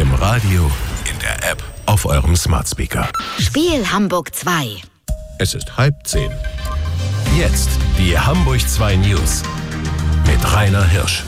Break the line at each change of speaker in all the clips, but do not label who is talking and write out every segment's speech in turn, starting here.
Im Radio, in der App, auf eurem Smartspeaker.
Spiel Hamburg 2.
Es ist 9:30. Jetzt die Hamburg 2 News mit Rainer Hirsch.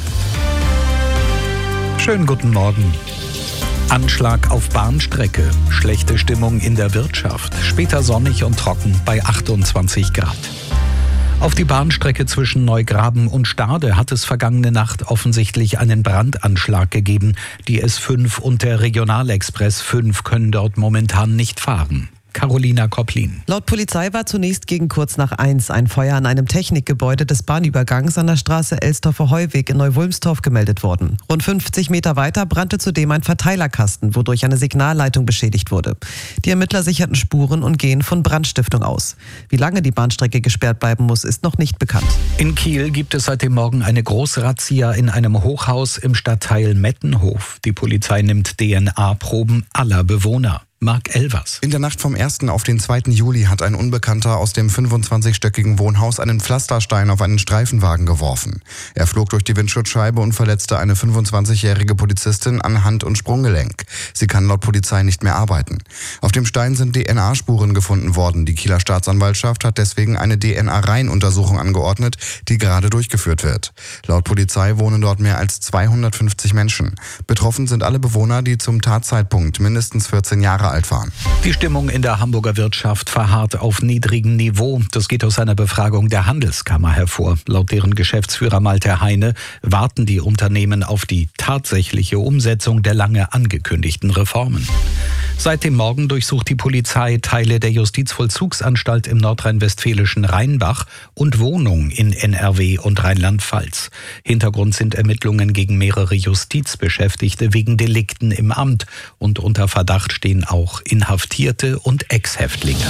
Schönen guten Morgen. Anschlag auf Bahnstrecke, schlechte Stimmung in der Wirtschaft, später sonnig und trocken bei 28 Grad. Auf die Bahnstrecke zwischen Neugraben und Stade hat es vergangene Nacht offensichtlich einen Brandanschlag gegeben. Die S5 und der Regionalexpress 5 können dort momentan nicht fahren. Carolina Kopplin.
Laut Polizei war zunächst gegen kurz nach 1 ein Feuer an einem Technikgebäude des Bahnübergangs an der Straße Elsdorfer-Heuweg in Neu-Wulmstorf gemeldet worden. Rund 50 Meter weiter brannte zudem ein Verteilerkasten, wodurch eine Signalleitung beschädigt wurde. Die Ermittler sicherten Spuren und gehen von Brandstiftung aus. Wie lange die Bahnstrecke gesperrt bleiben muss, ist noch nicht bekannt.
In Kiel gibt es seit dem Morgen eine Großrazzia in einem Hochhaus im Stadtteil Mettenhof. Die Polizei nimmt DNA-Proben aller Bewohner. Marc Elvers.
In der Nacht vom 1. auf den 2. Juli hat ein Unbekannter aus dem 25-stöckigen Wohnhaus einen Pflasterstein auf einen Streifenwagen geworfen. Er flog durch die Windschutzscheibe und verletzte eine 25-jährige Polizistin an Hand- und Sprunggelenk. Sie kann laut Polizei nicht mehr arbeiten. Auf dem Stein sind DNA-Spuren gefunden worden. Die Kieler Staatsanwaltschaft hat deswegen eine DNA-Reihenuntersuchung angeordnet, die gerade durchgeführt wird. Laut Polizei wohnen dort mehr als 250 Menschen. Betroffen sind alle Bewohner, die zum Tatzeitpunkt mindestens 14 Jahre alt waren.
Die Stimmung in der Hamburger Wirtschaft verharrt auf niedrigem Niveau. Das geht aus einer Befragung der Handelskammer hervor. Laut deren Geschäftsführer Malte Heine warten die Unternehmen auf die tatsächliche Umsetzung der lange angekündigten Reformen. Seit dem Morgen durchsucht die Polizei Teile der Justizvollzugsanstalt im nordrhein-westfälischen Rheinbach und Wohnungen in NRW und Rheinland-Pfalz. Hintergrund sind Ermittlungen gegen mehrere Justizbeschäftigte wegen Delikten im Amt. Und unter Verdacht stehen auch Inhaftierte und Ex-Häftlinge.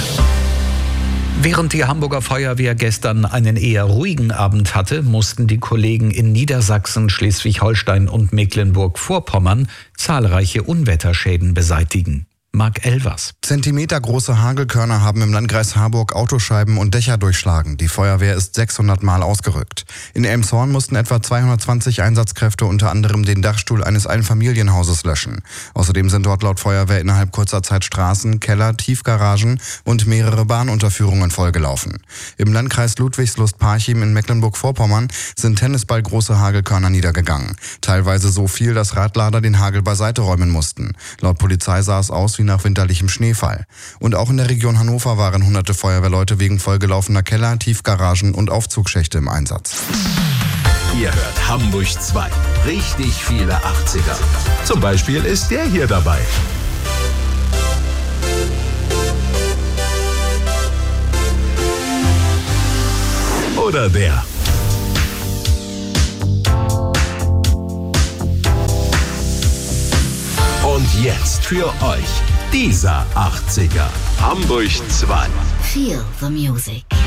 Während die Hamburger Feuerwehr gestern einen eher ruhigen Abend hatte, mussten die Kollegen in Niedersachsen, Schleswig-Holstein und Mecklenburg-Vorpommern zahlreiche Unwetterschäden beseitigen. Marc Elvers.
Zentimetergroße Hagelkörner haben im Landkreis Harburg Autoscheiben und Dächer durchschlagen. Die Feuerwehr ist 600 Mal ausgerückt. In Elmshorn mussten etwa 220 Einsatzkräfte unter anderem den Dachstuhl eines Einfamilienhauses löschen. Außerdem sind dort laut Feuerwehr innerhalb kurzer Zeit Straßen, Keller, Tiefgaragen und mehrere Bahnunterführungen vollgelaufen. Im Landkreis Ludwigslust-Parchim in Mecklenburg-Vorpommern sind tennisballgroße Hagelkörner niedergegangen. Teilweise so viel, dass Radlader den Hagel beiseite räumen mussten. Laut Polizei sah es aus wie nach winterlichem Schneefall. Und auch in der Region Hannover waren hunderte Feuerwehrleute wegen vollgelaufener Keller, Tiefgaragen und Aufzugschächte im Einsatz.
Ihr hört Hamburg 2. Richtig viele 80er. Zum Beispiel ist der hier dabei. Oder der. Und jetzt für euch dieser 80er. Hamburg 2.
Feel the music.